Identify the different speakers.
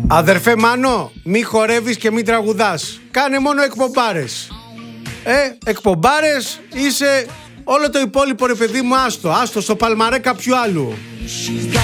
Speaker 1: Αδερφέ Μάνο, μη χορεύεις και μη τραγουδάς. Κάνε μόνο εκπομπάρες. Εκπομπάρες είσαι, όλο το υπόλοιπο ρε παιδί μου άστο στο παλμαρέ κάποιου άλλου.